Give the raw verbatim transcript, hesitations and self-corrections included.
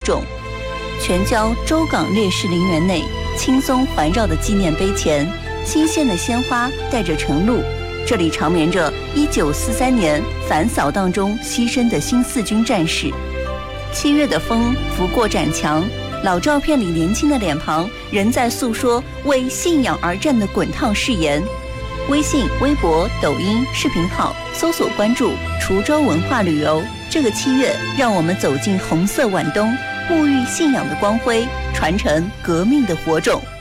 种。全郊周港烈士陵园内，轻松环绕的纪念碑前，新鲜的鲜花带着晨露。这里长眠着一九四三年反扫荡中牺牲的新四军战士。七月的风拂过展墙，老照片里年轻的脸庞仍在诉说为信仰而战的滚烫誓言。微信、微博、抖音视频号搜索关注滁州文化旅游。这个七月，让我们走进红色晚冬，沐浴信仰的光辉，传承革命的火种。